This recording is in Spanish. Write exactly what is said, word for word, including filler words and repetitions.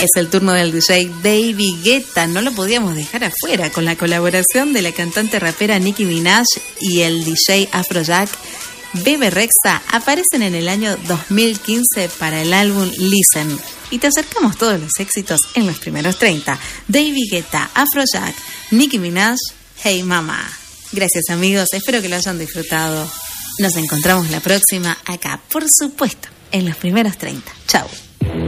Es el turno del D J David Guetta, no lo podíamos dejar afuera, con la colaboración de la cantante rapera Nicki Minaj y el D J Afrojack. Bebe Rexha aparecen en el año dos mil quince para el álbum Listen y te acercamos todos los éxitos en los primeros treinta. David Guetta, Afrojack, Nicki Minaj, Hey Mama. Gracias amigos, espero que lo hayan disfrutado. Nos encontramos la próxima acá, por supuesto, en los primeros treinta. Chau.